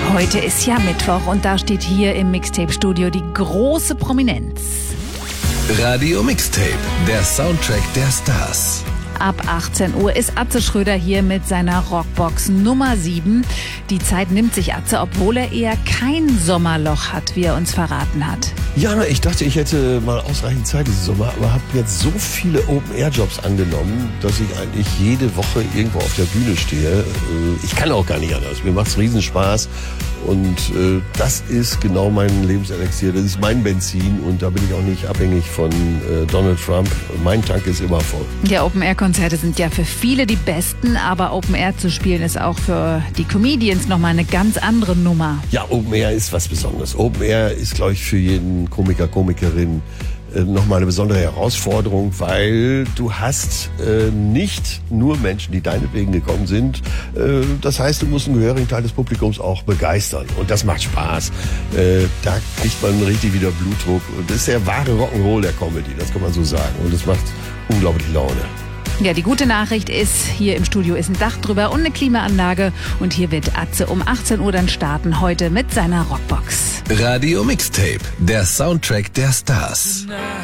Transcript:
Heute ist ja Mittwoch und da steht hier im Mixtape-Studio die große Prominenz. Radio Mixtape, der Soundtrack der Stars. Ab 18 Uhr ist Atze Schröder hier mit seiner Rockbox Nummer 7. Die Zeit nimmt sich Atze, obwohl er eher kein Sommerloch hat, wie er uns verraten hat. Ja, ich dachte, ich hätte mal ausreichend Zeit diesen Sommer, aber habe jetzt so viele Open-Air-Jobs angenommen, dass ich eigentlich jede Woche irgendwo auf der Bühne stehe. Ich kann auch gar nicht anders. Mir macht's riesen Spaß und das ist genau mein Lebenselixier. Das ist mein Benzin und da bin ich auch nicht abhängig von Donald Trump. Mein Tank ist immer voll. Ja, Open-Air-Konzerte sind ja für viele die besten, aber Open-Air zu spielen ist auch für die Comedians nochmal eine ganz andere Nummer. Ja, Open-Air ist was Besonderes. Open-Air ist, glaube ich, für jeden Komiker, Komikerin nochmal eine besondere Herausforderung, weil du hast nicht nur Menschen, die deinetwegen gekommen sind. Das heißt, du musst einen gehörigen Teil des Publikums auch begeistern. Und das macht Spaß. Da kriegt man richtig wieder Blutdruck. Und das ist der wahre Rock'n'Roll der Comedy, das kann man so sagen. Und das macht unglaublich Laune. Ja, die gute Nachricht ist, hier im Studio ist ein Dach drüber und eine Klimaanlage. Und hier wird Atze um 18 Uhr dann starten, heute mit seiner Rockbox. Radio Mixtape, der Soundtrack der Stars.